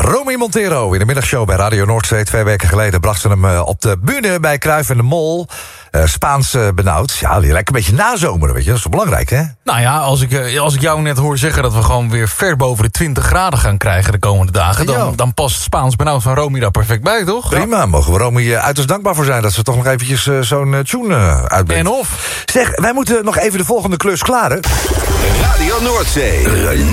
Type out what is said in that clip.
Romy Montero in de middagshow bij Radio Noordzee. 2 weken geleden bracht ze hem op de bühne bij Cruijff en de Mol. Spaans benauwd. Ja, lekker een beetje nazomeren, weet je. Dat is wel belangrijk, hè? Nou ja, als ik jou net hoor zeggen dat we gewoon weer ver boven de 20 graden gaan krijgen de komende dagen, dan past Spaans benauwd van Romy daar perfect bij, toch? Prima, mogen we Romy uiterst dankbaar voor zijn dat ze toch nog eventjes zo'n tune uitbrengt. En of? Zeg, wij moeten nog even de volgende klus klaren. Radio Noordzee.